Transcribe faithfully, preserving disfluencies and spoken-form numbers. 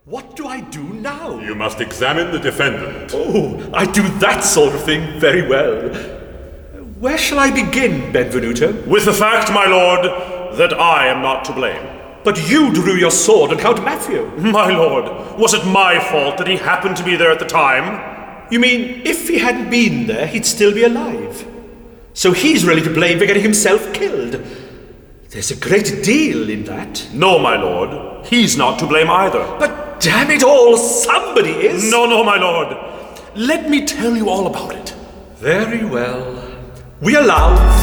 What do I do now? You must examine the defendant. Oh, I do that sort of thing very well. Where shall I begin, Benvenuto? With the fact, my lord, that I am not to blame. But you drew your sword on Count Maffeo. My lord, was it my fault that he happened to be there at the time? You mean, if he hadn't been there, he'd still be alive? So he's really to blame for getting himself killed. There's a great deal in that. No, my lord, he's not to blame either. But damn it all, somebody is! No, no, my lord. Let me tell you all about it. Very well. We allow